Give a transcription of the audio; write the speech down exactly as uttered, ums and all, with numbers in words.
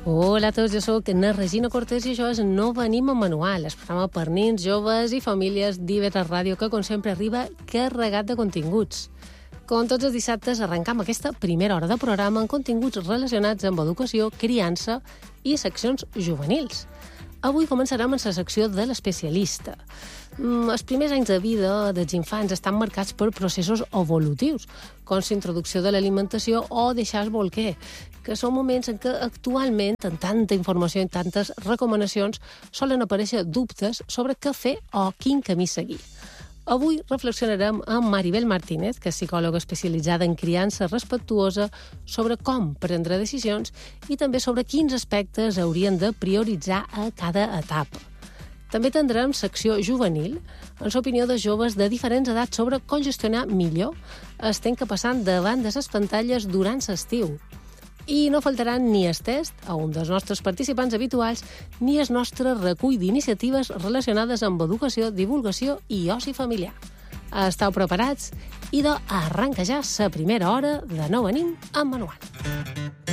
Hola a tots, jo soc na Regina Cortés i això és No venim amb manual, el programa per nins, joves i famílies d'I V tres Ràdio que, com sempre, arriba carregat de continguts. Com tots els dissabtes, arrencam aquesta primera hora de programa amb continguts relacionats amb educació, criança i seccions juvenils. Avui començarem amb la secció de l'especialista. Mm, els primers anys de vida dels infants estan marcats per processos evolutius, com la introducció de l'alimentació o deixar el bolquer, que són moments en què actualment, amb tanta informació i tantes recomanacions, solen aparèixer dubtes sobre què fer o quin camí seguir. Avui reflexionarem amb Maribel Martínez, que és psicòloga especialitzada en criança respectuosa, sobre com prendre decisions i també sobre quins aspectes haurien de prioritzar a cada etapa. També tindrem secció juvenil, en l'opinió de joves de diferents edats sobre com gestionar millor el temps que passant davant de les pantalles durant l'estiu. I no faltaran ni el test a un dels nostres participants habituals ni el nostre recull d'iniciatives relacionades amb educació, divulgació i oci familiar. Esteu preparats? I de arrenca ja la primera hora de No venim amb manual.